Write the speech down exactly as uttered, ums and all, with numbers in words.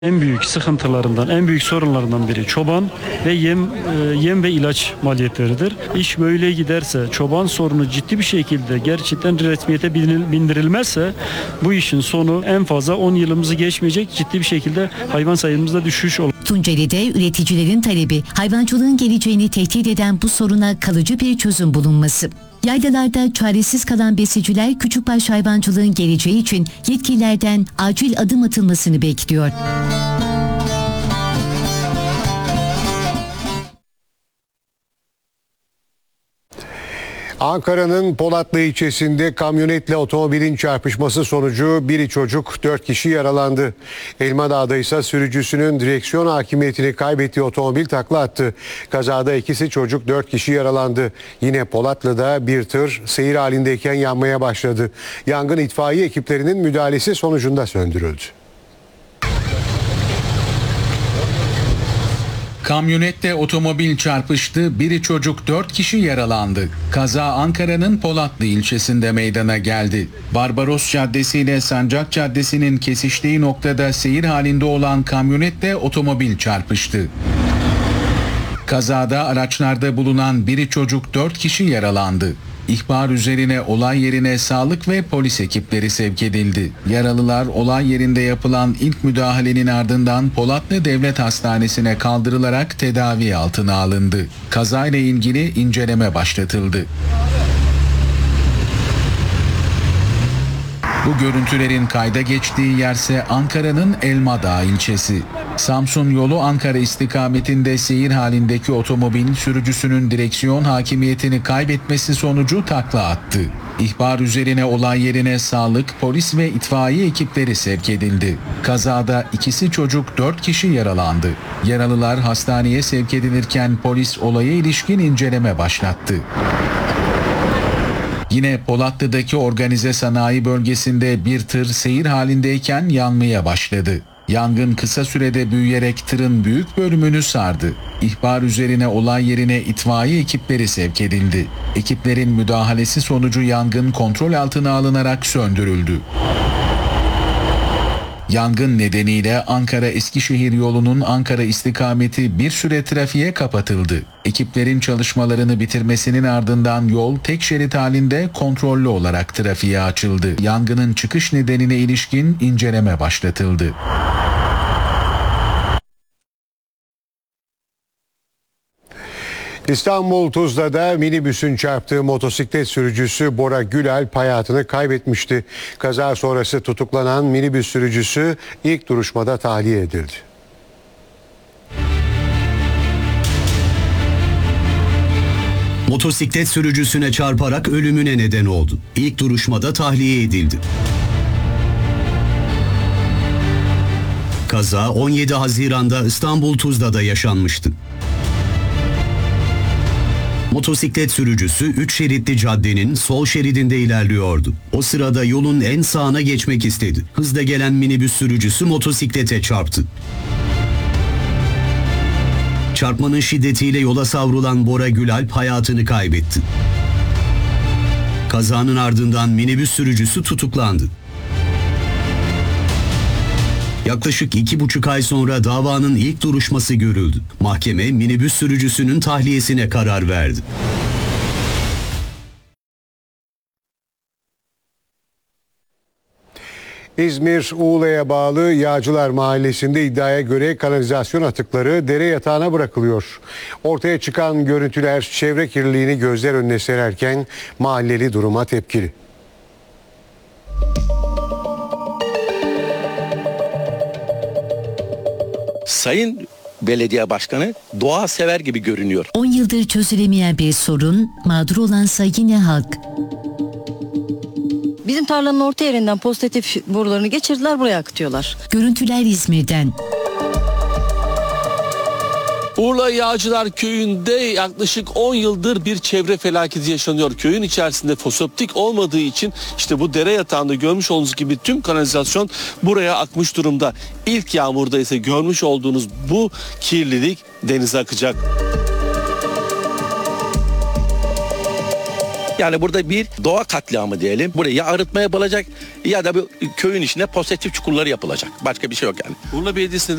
En büyük sıkıntılarından, en büyük sorunlarından biri çoban ve yem e, yem ve ilaç maliyetleridir. İş böyle giderse, çoban sorunu ciddi bir şekilde gerçekten resmiyete bindirilmezse bu işin sonu en fazla on yılımızı geçmeyecek, ciddi bir şekilde hayvan sayımızda düşüş olur. Tunceli'de üreticilerin talebi hayvancılığın geleceğini tehdit eden bu soruna kalıcı bir çözüm bulunması. Yaylalarda çaresiz kalan besiciler küçükbaş hayvancılığın geleceği için yetkililerden acil adım atılmasını bekliyor. Ankara'nın Polatlı ilçesinde kamyonetle otomobilin çarpışması sonucu biri çocuk, dört kişi yaralandı. Elmadağ'da ise sürücüsünün direksiyon hakimiyetini kaybettiği otomobil takla attı. Kazada ikisi çocuk, dört kişi yaralandı. Yine Polatlı'da bir tır seyir halindeyken yanmaya başladı. Yangın itfaiye ekiplerinin müdahalesi sonucunda söndürüldü. Kamyonetle otomobil çarpıştı, biri çocuk, dört kişi yaralandı. Kaza Ankara'nın Polatlı ilçesinde meydana geldi. Barbaros Caddesi ile Sancak Caddesi'nin kesiştiği noktada seyir halinde olan kamyonetle otomobil çarpıştı. Kazada araçlarda bulunan biri çocuk, dört kişi yaralandı. İhbar üzerine olay yerine sağlık ve polis ekipleri sevk edildi. Yaralılar olay yerinde yapılan ilk müdahalenin ardından Polatlı Devlet Hastanesi'ne kaldırılarak tedavi altına alındı. Kazayla ilgili inceleme başlatıldı. Bu görüntülerin kayda geçtiği yerse Ankara'nın Elmadağ ilçesi. Samsun yolu Ankara istikametinde seyir halindeki otomobil sürücüsünün direksiyon hakimiyetini kaybetmesi sonucu takla attı. İhbar üzerine olay yerine sağlık, polis ve itfaiye ekipleri sevk edildi. Kazada ikisi çocuk, dört kişi yaralandı. Yaralılar hastaneye sevk edilirken polis olaya ilişkin inceleme başlattı. Yine Polatlı'daki organize sanayi bölgesinde bir tır seyir halindeyken yanmaya başladı. Yangın kısa sürede büyüyerek tırın büyük bölümünü sardı. İhbar üzerine olay yerine itfaiye ekipleri sevk edildi. Ekiplerin müdahalesi sonucu yangın kontrol altına alınarak söndürüldü. Yangın nedeniyle Ankara-Eskişehir yolunun Ankara istikameti bir süre trafiğe kapatıldı. Ekiplerin çalışmalarını bitirmesinin ardından yol tek şerit halinde kontrollü olarak trafiğe açıldı. Yangının çıkış nedenine ilişkin inceleme başlatıldı. İstanbul Tuzla'da minibüsün çarptığı motosiklet sürücüsü Bora Gülalp hayatını kaybetmişti. Kaza sonrası tutuklanan minibüs sürücüsü ilk duruşmada tahliye edildi. Motosiklet sürücüsüne çarparak ölümüne neden oldu. İlk duruşmada tahliye edildi. Kaza on yedi Haziran'da İstanbul Tuzla'da yaşanmıştı. Motosiklet sürücüsü üç şeritli caddenin sol şeridinde ilerliyordu. O sırada yolun en sağına geçmek istedi. Hızla gelen minibüs sürücüsü motosiklete çarptı. Çarpmanın şiddetiyle yola savrulan Bora Gülalp hayatını kaybetti. Kazanın ardından minibüs sürücüsü tutuklandı. Yaklaşık iki buçuk ay sonra davanın ilk duruşması görüldü. Mahkeme minibüs sürücüsünün tahliyesine karar verdi. İzmir Uğla'ya bağlı Yağcılar Mahallesi'nde iddiaya göre kanalizasyon atıkları dere yatağına bırakılıyor. Ortaya çıkan görüntüler çevre kirliliğini gözler önüne sererken mahalleli duruma tepkili. Sayın Belediye Başkanı doğa sever gibi görünüyor. on yıldır çözülemeyen bir sorun, mağdur olansa yine halk. Bizim tarlanın orta yerinden pozitif borularını geçirdiler, buraya akıtıyorlar. Görüntüler İzmir'den. Urla Yağcılar Köyü'nde yaklaşık on yıldır bir çevre felaketi yaşanıyor. Köyün içerisinde foseptik olmadığı için işte bu dere yatağında görmüş olduğunuz gibi tüm kanalizasyon buraya akmış durumda. İlk yağmurda ise görmüş olduğunuz bu kirlilik denize akacak. Yani burada bir doğa katliamı diyelim. Buraya ya arıtma yapılacak ya da bu köyün içine pozitif çukurları yapılacak. Başka bir şey yok yani. Urla Belediyesi'ne